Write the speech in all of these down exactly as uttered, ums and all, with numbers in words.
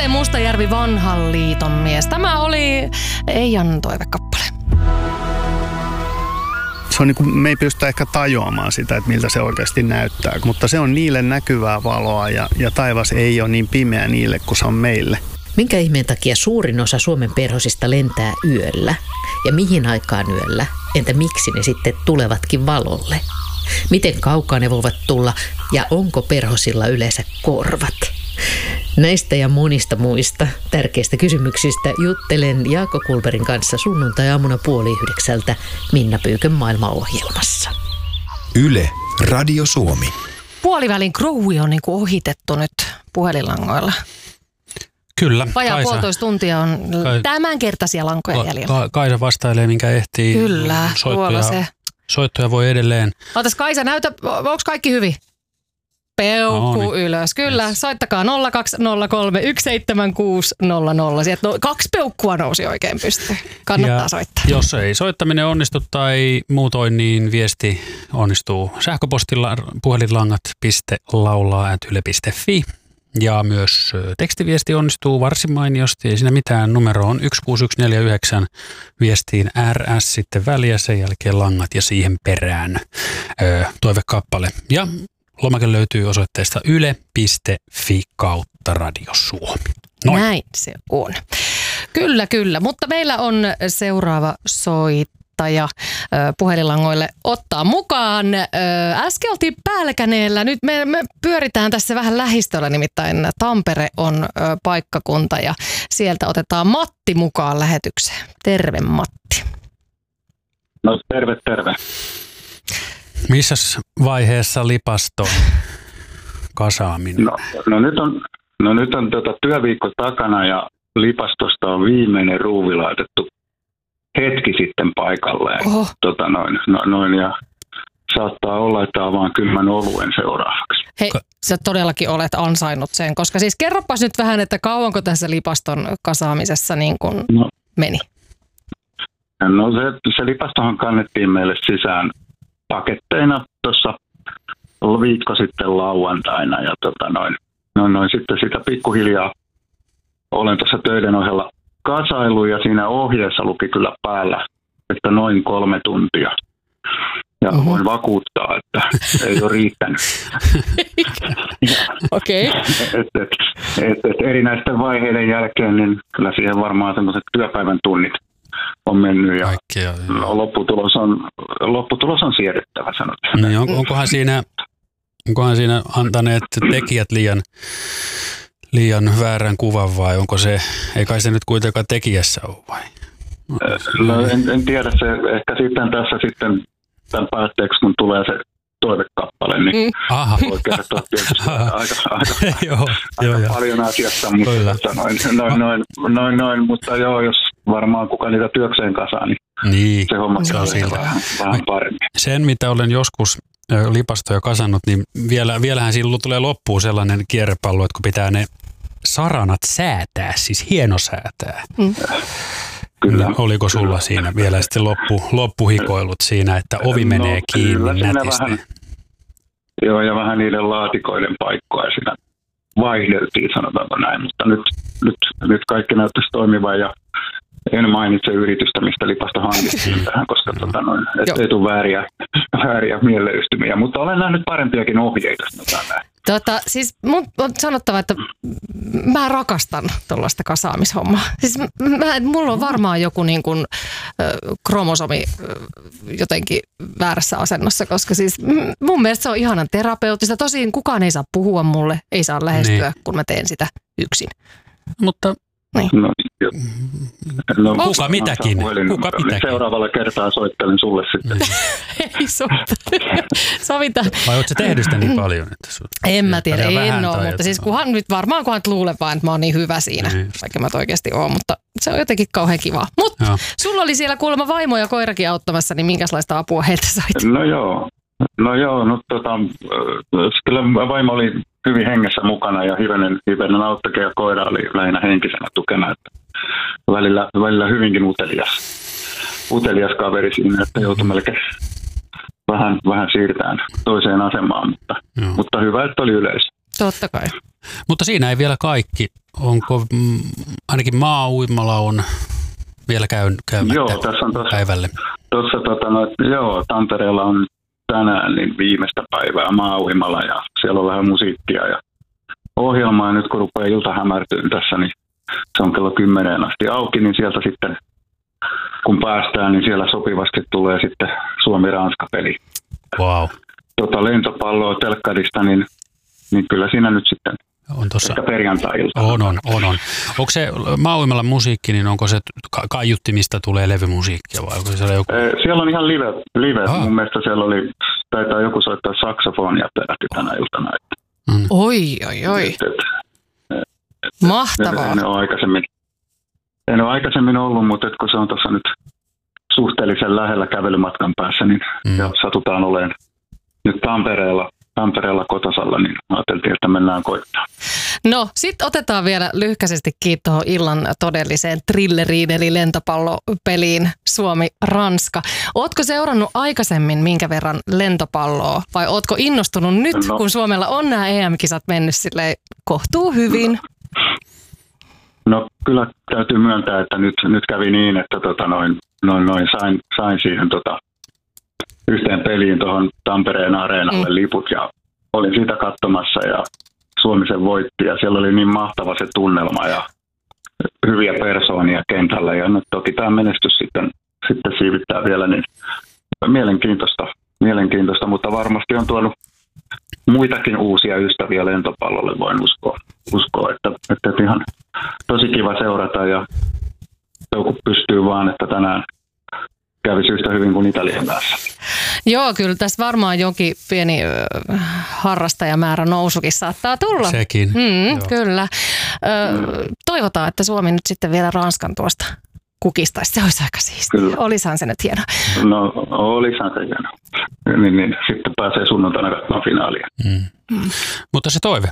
Pete Mustajärvi, Vanhan liiton mies. Tämä oli Eijan toivekappale. Se on niin kuin, me ei pystytä ehkä tajuamaan sitä, että miltä se oikeasti näyttää, mutta se on niille näkyvää valoa ja, ja taivas ei ole niin pimeä niille kuin se on meille. Minkä ihmeen takia suurin osa Suomen perhosista lentää yöllä? Ja mihin aikaan yöllä? Entä miksi ne sitten tulevatkin valolle? Miten kaukaa ne voivat tulla ja onko perhosilla yleensä korvat? Näistä ja monista muista tärkeistä kysymyksistä juttelen Jaakko Kulberin kanssa sunnuntai-aamuna puoli yhdeksältä Minna Pyykön maailmaohjelmassa. Yle, Radio Suomi. Puolivälin krouvi on niin kuin ohitettu nyt puhelinlangoilla. Kyllä. Vajaa puolitoista tuntia on Kai, tämänkertaisia lankoja jäljellä. Ka, Kaisa vastailee, minkä ehtii. Kyllä, tuolla se. Soittoja voi edelleen. Ootas Kaisa, näytä, onko kaikki hyvin? Peukku no, niin. ylös. Kyllä, yes. Soittakaa nolla kaksi nolla kolme yksi seitsemän kuusi nolla nolla. Sieltä no, kaksi peukkua nousi oikein pystyyn. Kannattaa ja soittaa. Jos ei soittaminen onnistu tai muutoin, niin viesti onnistuu sähköpostilla puhelinlangat piste laulaa ät yle piste fi. Ja myös tekstiviesti onnistuu varsin mainiosti. Ei siinä mitään. Numero on yksi kuusi yksi neljä yhdeksän. Viestiin R S sitten väliä, sen jälkeen langat ja siihen perään ö, toivekappale. Ja lomake löytyy osoitteesta yle piste fi kautta Radio Suomi. Noin. Näin se on. Kyllä, kyllä. Mutta meillä on seuraava soittaja puhelinlangoille ottaa mukaan. Äsken oltiin Pälkäneellä. Nyt me, me pyöritään tässä vähän lähistöllä, nimittäin Tampere on paikkakunta ja sieltä otetaan Matti mukaan lähetykseen. Terve Matti. No terve, terve. Missäs vaiheessa lipaston kasaaminen? No, no nyt on, no nyt on tota työviikko takana ja lipastosta on viimeinen ruuvi laitettu hetki sitten paikalleen. Tota noin, no, noin ja saattaa olla, että avaan kylmän oluen seuraavaksi. Hei, sä todellakin olet ansainnut sen, koska siis kerropas nyt vähän, että kauanko tässä lipaston kasaamisessa niin kuin no, meni? No se, se lipastohan kannettiin meille sisään paketteina tuossa viikko sitten lauantaina ja tota noin, noin, noin sitten sitä pikkuhiljaa olen tuossa töiden ohella kasailu ja siinä ohjeessa luki kyllä päällä, että noin kolme tuntia. Ja uh-huh. voin vakuuttaa, että ei ole riittänyt. Okei. Okay. et, et, et, et erinäisten vaiheiden jälkeen, niin kyllä siihen varmaan semmoiset työpäivän tunnit on mennyt ja Kaikkea, lopputulos on, lopputulos on siedettävä, sanotaan. Niin, on, onkohan, siinä, onkohan siinä antaneet tekijät liian, liian väärän kuvan vai onko se, ei kai se nyt kuitenkaan tekijässä ole vai? No en, en tiedä, se ehkä sitten tässä sitten tämän päätteeksi, kun tulee se toivekappale, niin mm. voi kertoa tietysti aika, aika, joo, aika joo, paljon asiasta, mutta noin, noin, noin, noin, noin, mutta joo, jos varmaan kuka niitä työkseen kasaa, niin, niin se homma saa vähän, vähän paremmin. Sen, mitä olen joskus lipastoja kasannut, niin vielä, vielähän siinä tulee loppuun sellainen kierrepallo, että kun pitää ne saranat säätää, siis hienosäätää. Mm. Kyllä. Oliko sulla siinä vielä sitten loppu, loppuhikoilut siinä, että ovi no, menee kiinni nätisti? Vähän, joo, ja vähän niiden laatikoiden paikkoja siinä vaihdeltiin, sanotaanko näin, mutta nyt, nyt, nyt kaikki näyttäisi toimivan ja en mainitse yritystä, mistä lipasta hankittiin tähän, koska tota noin, et, ei tule vääriä, vääriä mieleystymiä, mutta olen nähnyt parempiakin ohjeita, sanotaan näin. Tota, siis mun on sanottava, että mä rakastan tuollaista kasaamishommaa. Siis mä, mulla on varmaan joku niin kuin äh, kromosomi äh, jotenkin väärässä asennossa, koska siis mun mielestä se on ihanan terapeuttista. Tosin kukaan ei saa puhua mulle, ei saa lähestyä, niin. kun mä teen sitä yksin. Mutta niin. No, no, kuka mitäkin? Kuka mitäkin? Seuraavalla kertaa soittelen sulle sitten. Ei soita. Sovitaan. Vai ootko sä tehnyt sitä niin paljon? Että sut en mä tiedä, en ole, mutta siis kunhan nyt varmaan kunhan luulen vaan, että mä oon niin hyvä siinä, niin. vaikka mä oikeasti oon, mutta se on jotenkin kauhean kivaa. Mutta sulla oli siellä kuulemma vaimo ja koirakin auttamassa, niin minkälaista apua heiltä sait? No joo, no joo, no tota, kyllä vaimo oli hyvin hengessä mukana ja hivenen, hivenen auttakin ja koira oli lähinnä henkisenä tukena, että välillä, välillä hyvinkin utelias, utelias kaveri siinä, että joutui melkein vähän, vähän siirtään toiseen asemaan, mutta, mutta hyvä, että oli yleisö. Totta kai. Mutta siinä ei vielä kaikki. Onko, mm, ainakin maa-uimala on vielä käyn, käymättä Joo, tässä on tossa, päivälle. Tuossa, tota, no, joo, Tampereella on tänään niin viimeistä päivää maa-uimala ja siellä on vähän musiikkia ja ohjelmaa. Nyt kun rupeaa ilta hämärtyy tässä, niin se on kello kymmeneen asti auki, niin sieltä sitten kun päästään, niin siellä sopivasti tulee sitten Suomi-Ranska-peli. Wow. Tota, lentopalloa telkkarista, niin, niin kyllä siinä nyt sitten on tossa, ehkä perjantai-ilta. On, on, on, on. Onko se maa-uimalla musiikki, niin onko se ka- kaiuttimista tulee levymusiikkia vai onko siellä joku? Siellä on ihan live. live. Ah. Mun mielestä siellä oli, taitaa joku soittaa saksofonia peräti tänä iltana. Mm. Oi, oi, oi. Et, et, et, Mahtavaa. En ole aikaisemmin, en ole aikaisemmin ollut, mutta kun se on tuossa nyt suhteellisen lähellä kävelymatkan päässä, niin mm. ja satutaan olemaan nyt Tampereella, Tampereella kotosalla, niin ajateltiin, että mennään koittaa. No, sitten otetaan vielä lyhkäisesti kiinni tuohon illan todelliseen thrilleriin, eli lentopallopeliin Suomi-Ranska. Ootko seurannut aikaisemmin minkä verran lentopalloa, vai ootko innostunut nyt, no. kun Suomella on nämä E M-kisat mennyt silleen kohtuu hyvin? No, kyllä täytyy myöntää, että nyt, nyt kävi niin, että tota noin, noin, noin sain, sain siihen tota yhteen peliin tuohon Tampereen areenalle mm. liput ja olin siitä katsomassa ja Suomi sen voitti ja siellä oli niin mahtava se tunnelma ja hyviä persoonia kentällä ja nyt toki tämä menestys sitten, sitten siivittää vielä niin mielenkiintoista, mielenkiintoista, mutta varmasti on tuonut muitakin uusia ystäviä lentopallolle, voin uskoa, uskoa että, että ihan tosi kiva seurata ja joku pystyy vaan, että tänään kävisi yhtä hyvin kuin Italian kanssa. Joo, kyllä tässä varmaan jokin pieni äh, harrastajamäärä nousukin saattaa tulla. Sekin. Mm, kyllä. Ö, toivotaan, että Suomi nyt sitten vielä Ranskan tuosta kukistaisi. Se olisi aika siistiä. Olisihan se nyt hieno. No, olisihan se hieno. Niin, niin. Sitten pääsee sunnuntaina katsomaan finaalia. Mm. Mm. Mutta se toive?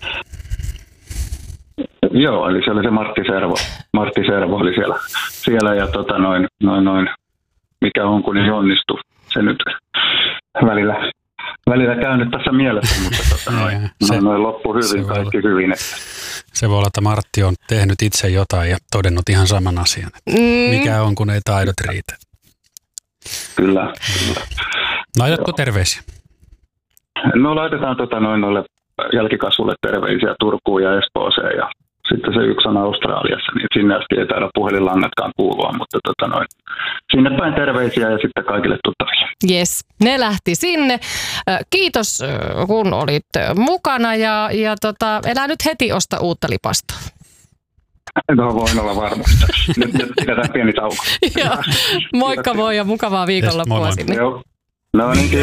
Joo, eli se oli se Martti Servo. Martti Servo oli siellä, siellä ja tota noin, noin, noin, mikä on, kun niin onnistuu. Se nyt välillä, välillä käynyt tässä mielessä, mutta tota noin, noin, noin loppu hyvin, kaikki olla, hyvin. Että. Se voi olla, että Martti on tehnyt itse jotain ja todennut ihan saman asian. Mm. Mikä on, kun ei taidot riitä. Kyllä. kyllä. Laitatko terveisiä? No laitetaan tota noin noille jälkikasvulle terveisiä Turkuun ja Espooseen ja sitten se yksi on Australiassa, niin sinne asti ei taida puhelinlangatkaan kuulua, mutta tota noin, sinne päin terveisiä ja sitten kaikille tuttaville. Jes, ne lähti sinne. Kiitos kun olit mukana ja, ja tota, elää nyt heti osta uutta lipastoa. No voin olla varmasti. Nyt, nyt pidetään pieni tauko. Moikka moi ja mukavaa viikonloppua sinne. Joo. No niin,